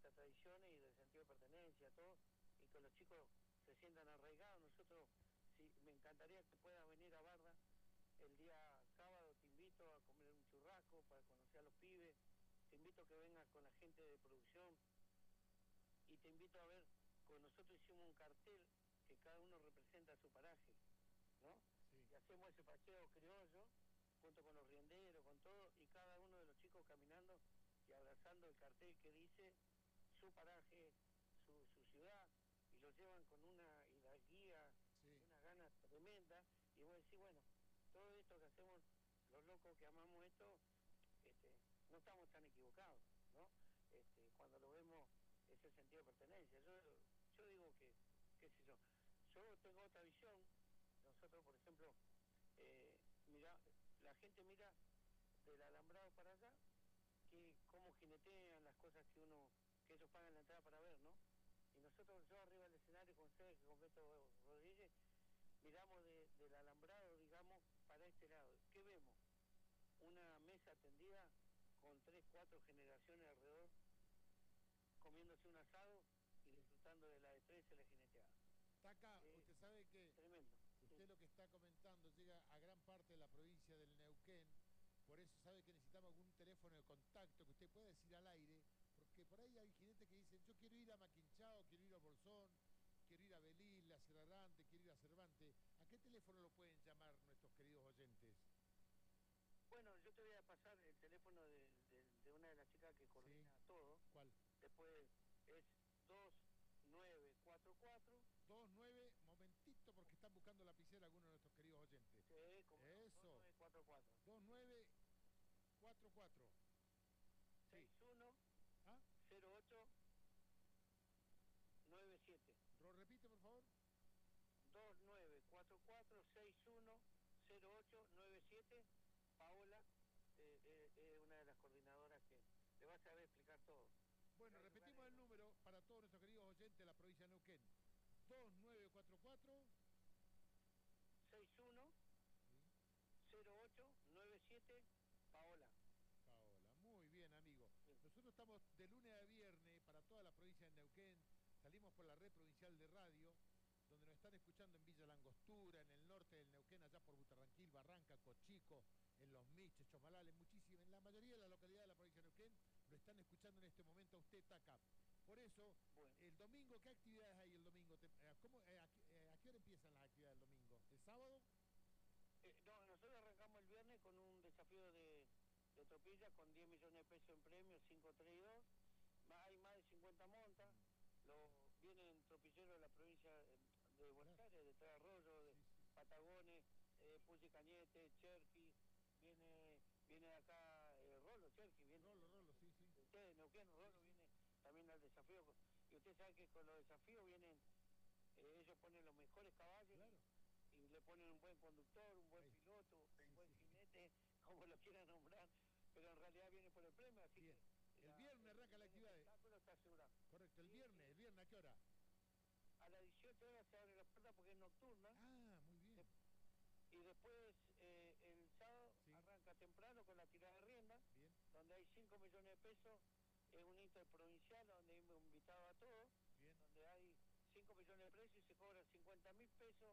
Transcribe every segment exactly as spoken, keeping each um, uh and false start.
nuestras tradiciones y del sentido de pertenencia, todo, y que los chicos se sientan arraigados. Nosotros, sí, me encantaría que puedas venir a Barda el día sábado, te invito a comer un churrasco para conocer a los pibes, te invito a que vengas con la gente de producción y te invito a ver, con nosotros hicimos un cartel que cada uno representa su paraje, ¿no? Sí. Y hacemos ese paseo criollo junto con los rienderos, con todo, y cada uno de los chicos caminando y abrazando el cartel que dice su paraje, su, su ciudad, y lo llevan con una hidalguía, Sí. una ganas tremenda, y vos decís, bueno, todo esto que hacemos, los locos que amamos esto, este, no estamos tan equivocados, ¿no? Este, cuando lo vemos, ese sentido de pertenencia. Yo, yo digo que, qué sé yo, yo tengo otra visión. Nosotros, por ejemplo, eh, mira, la gente mira del alambrado para allá, que cómo jinetean las cosas que uno, que ellos pagan la entrada para ver, ¿no? Y nosotros, yo arriba del escenario con ustedes, con Beto Rodríguez, miramos de, del alambrado, digamos, para este lado. ¿Qué vemos? Una mesa tendida con tres, cuatro generaciones alrededor, comiéndose un asado y Sí. disfrutando de la destreza y la jineteada. Taca, Eh, usted sabe que tremendo. usted Sí. lo que está comentando llega a gran parte de la provincia del Neuquén, por eso sabe que necesitamos algún teléfono de contacto que usted pueda decir al aire, porque por ahí hay jinetes que dicen, yo quiero ir a Maquinchao, quiero ir a Bolsón, quiero ir a Belil, a Sierra Grande, quiero ir a Cervantes. ¿A qué teléfono lo pueden llamar nuestros queridos oyentes? Bueno, yo te voy a pasar el teléfono de, de, de una de las chicas que coordina Sí. todo. ¿Cuál? Después es dos nueve cuatro cuatro. dos nueve, momentito, porque están buscando lapicera algunos de nuestros queridos oyentes. Sí, como Eso. dos nueve cuatro cuatro. dos nueve cuatro cuatro. Sí. seis uno ¿Ah? cero ocho nueve siete. ¿Lo repite, por favor? dos nueve cuatro cuatro seis uno cero ocho nueve siete. Paola es eh, eh, una de las coordinadoras que le va a saber explicar todo. Bueno, repetimos el número para todos nuestros queridos oyentes de la provincia de Neuquén. dos nueve cuatro cuatro seis uno cero ocho nueve siete. Paola. Paola, muy bien, amigo. Sí. Nosotros estamos de lunes a viernes para toda la provincia de Neuquén. Salimos por la red provincial de radio, donde nos están escuchando en Villa Langostura, en el norte del Neuquén, allá por Butarranquil, Barranca, Cochico, en Los Miches, Chomalal, en muchísimas, en la mayoría de las localidades de la provincia de Neuquén, lo están escuchando en este momento a usted, Taca. Por eso, bueno, el domingo, ¿qué actividades hay el domingo? ¿Cómo, eh, a, eh, ¿A qué hora empiezan las actividades del domingo? ¿El sábado? Eh, no, nosotros arrancamos el viernes con un desafío de, de tropilla con diez millones de pesos en premios, cinco, tres y dos. Más, hay más de cincuenta montas. Los, vienen tropilleros de la provincia de Buenos Aires, de Tres Arroyos, de Sí, sí, sí. Patagones, eh, Puchi Cañete, Cherqui, viene viene acá eh, Rolo, Cherqui, viene. Rolo, Rolo, sí, sí. Ustedes, Neuquén, Rolo, Sí, sí. viene también al desafío. Y usted sabe que con los desafíos vienen, eh, ellos ponen los mejores caballos. Claro. Y, y le ponen un buen conductor, un buen Ahí. piloto, un Sí, buen sí. jinete, como lo quieran nombrar, pero en realidad viene por el premio, así Bien. que El la, viernes el, arranca la el actividad. espectáculo está asegurado. Correcto, el Sí, viernes, sí. el viernes, ¿a qué hora? A las dieciocho horas se abre la puerta porque es nocturna. Ah, muy bien. Y después eh, el sábado Sí. arranca temprano con la tirada de rienda, Bien. donde hay cinco millones de pesos, es un interprovincial donde hemos invitado a todos, Bien. donde hay cinco millones de pesos y se cobran cincuenta mil pesos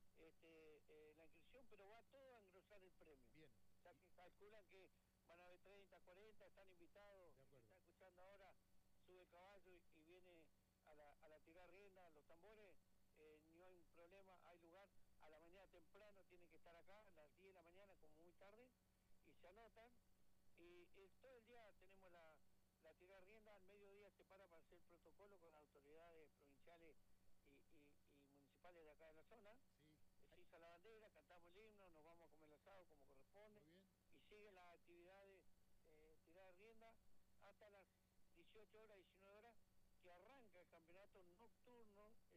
este, eh, la inscripción, pero va todo a engrosar el premio. Bien. O sea que calculan que van a haber treinta, cuarenta, están invitados. De acuerdo. El que está escuchando ahora sube el caballo y, y viene a la, a la tirada de rienda, a los tambores, eh, no hay un problema, hay lugar. A la mañana temprano tienen que estar acá, a las diez de la mañana como muy tarde, y se anotan. Y eh, todo el día tenemos la, la tirada de rienda, al mediodía se para para hacer el protocolo con las autoridades provinciales y, y, y municipales de acá de la zona. Sí. Se iza la bandera, cantamos el himno, nos vamos a comer el asado como corresponde. Muy bien. Y siguen las actividades, eh, tirada de rienda, hasta las dieciocho horas, diecinueve horas, que arranca el campeonato nocturno